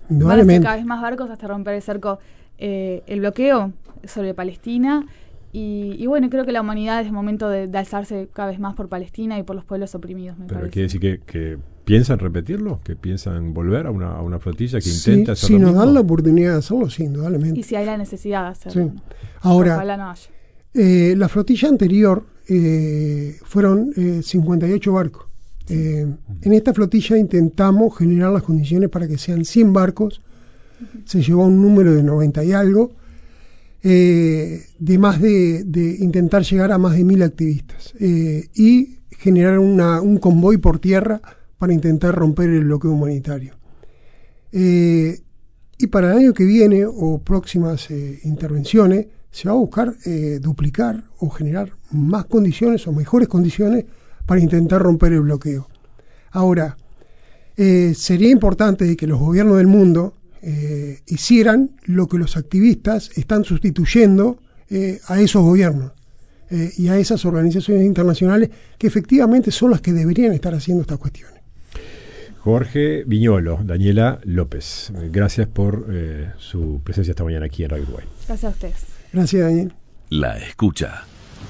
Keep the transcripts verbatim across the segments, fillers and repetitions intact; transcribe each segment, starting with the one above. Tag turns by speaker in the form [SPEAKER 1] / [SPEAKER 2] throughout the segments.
[SPEAKER 1] Van a ser cada vez más barcos hasta romper el cerco, eh, el bloqueo sobre Palestina. Y, y bueno, creo que la humanidad es el momento de, de alzarse cada vez más por Palestina y por los pueblos oprimidos, me
[SPEAKER 2] Pero
[SPEAKER 1] parece.
[SPEAKER 2] quiere decir que, que piensan repetirlo, que piensan volver a una, a una flotilla que
[SPEAKER 3] Sí,
[SPEAKER 2] intenta hacer
[SPEAKER 3] si
[SPEAKER 2] lo
[SPEAKER 3] nos
[SPEAKER 2] mismo.
[SPEAKER 3] dan la oportunidad de hacerlo, sí, indudablemente.
[SPEAKER 1] Y si hay la necesidad de hacerlo.
[SPEAKER 3] Sí. Ahora,
[SPEAKER 1] ojalá no haya.
[SPEAKER 3] Eh, la flotilla anterior eh, fueron eh, cincuenta y ocho barcos. Eh, en esta flotilla intentamos generar las condiciones para que sean cien barcos. Uh-huh. Se llegó a un número de noventa y algo, eh, de más de, de intentar llegar a más de mil activistas eh, y generar una, un convoy por tierra para intentar romper el bloqueo humanitario. Eh, y para el año que viene o próximas eh, intervenciones se va a buscar eh, duplicar o generar más condiciones o mejores condiciones para intentar romper el bloqueo. Ahora, eh, sería importante que los gobiernos del mundo eh, hicieran lo que los activistas están sustituyendo eh, a esos gobiernos eh, y a esas organizaciones internacionales que efectivamente son las que deberían estar haciendo estas cuestiones.
[SPEAKER 2] Jorge Viñolo, Daniela López, gracias por eh, su presencia esta mañana aquí en Radio Uruguay.
[SPEAKER 1] Gracias a ustedes.
[SPEAKER 3] Gracias, Daniel.
[SPEAKER 4] La escucha.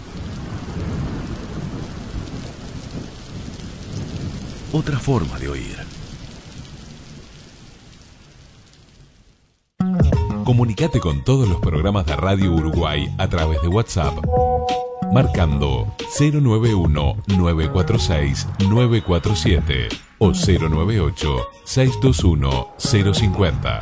[SPEAKER 4] Otra forma de oír. Comunicate con todos los programas de Radio Uruguay a través de WhatsApp, marcando cero nueve uno, nueve cuatro seis, nueve cuatro siete o cero nueve ocho, seis dos uno, cero cinco cero.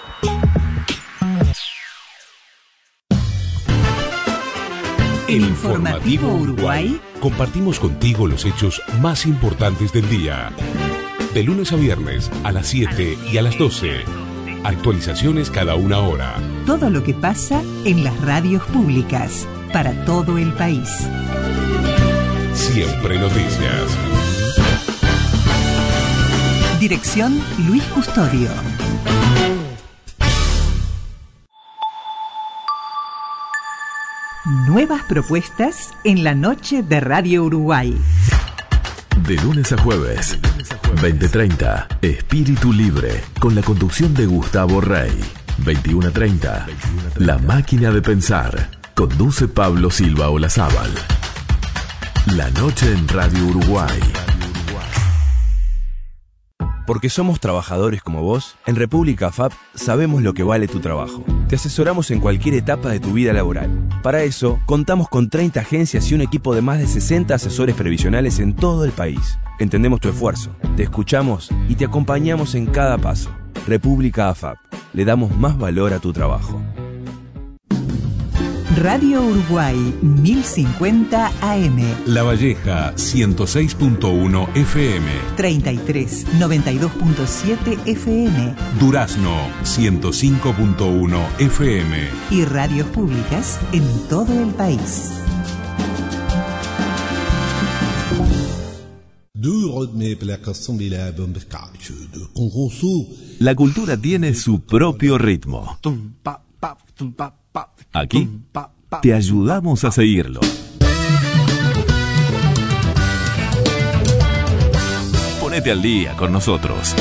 [SPEAKER 5] El Informativo Uruguay.
[SPEAKER 4] Compartimos contigo los hechos más importantes del día. De lunes a viernes a las siete y a las doce. Actualizaciones cada una hora.
[SPEAKER 5] Todo lo que pasa en las radios públicas para todo el país.
[SPEAKER 4] Siempre noticias.
[SPEAKER 5] Dirección Luis Custodio. Nuevas propuestas en la noche de Radio Uruguay.
[SPEAKER 4] De lunes a jueves, veinte treinta, Espíritu Libre, con la conducción de Gustavo Rey. veintiuno treinta, La Máquina de Pensar, conduce Pablo Silva Olazábal. La noche en Radio Uruguay.
[SPEAKER 6] Porque somos trabajadores como vos, en República F A P sabemos lo que vale tu trabajo. Te asesoramos en cualquier etapa de tu vida laboral. Para eso, contamos con treinta agencias y un equipo de más de sesenta asesores previsionales en todo el país. Entendemos tu esfuerzo, te escuchamos y te acompañamos en cada paso. República F A P, le damos más valor a tu trabajo.
[SPEAKER 5] Radio Uruguay mil cincuenta A M.
[SPEAKER 4] La Valleja ciento seis punto uno F M.
[SPEAKER 5] treinta y tres, noventa y dos punto siete F M.
[SPEAKER 4] Durazno ciento cinco punto uno F M.
[SPEAKER 5] Y radios públicas en todo el país.
[SPEAKER 4] La cultura tiene su propio ritmo. Aquí te ayudamos a seguirlo. Ponete al día con nosotros.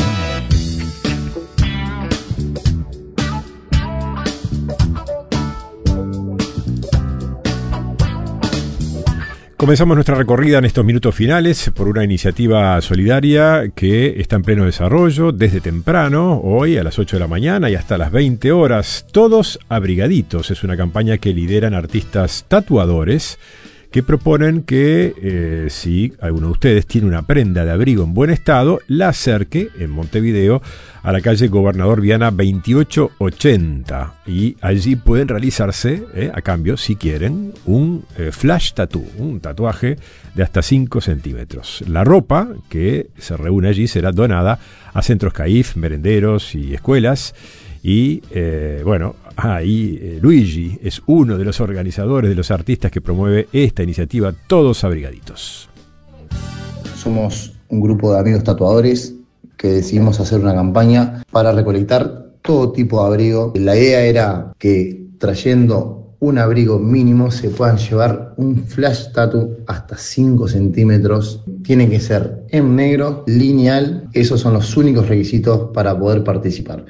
[SPEAKER 2] Comenzamos nuestra recorrida en estos minutos finales por una iniciativa solidaria que está en pleno desarrollo desde temprano, hoy a las ocho de la mañana y hasta las veinte horas. Todos abrigaditos. Es una campaña que lideran artistas tatuadores que proponen que eh, si alguno de ustedes tiene una prenda de abrigo en buen estado, la acerque en Montevideo a la calle Gobernador Viana veintiocho ochenta y allí pueden realizarse, eh, a cambio, si quieren, un eh, flash tattoo, un tatuaje de hasta cinco centímetros. La ropa que se reúne allí será donada a centros C A I F, merenderos y escuelas. Y eh, bueno, ahí eh, Luigi es uno de los organizadores, de los artistas que promueve esta iniciativa Todos Abrigaditos.
[SPEAKER 7] Somos un grupo de amigos tatuadores que decidimos hacer una campaña para recolectar todo tipo de abrigo. La idea era que trayendo un abrigo mínimo se puedan llevar un flash tattoo hasta cinco centímetros. Tiene que ser en negro, lineal. Esos son los únicos requisitos para poder participar.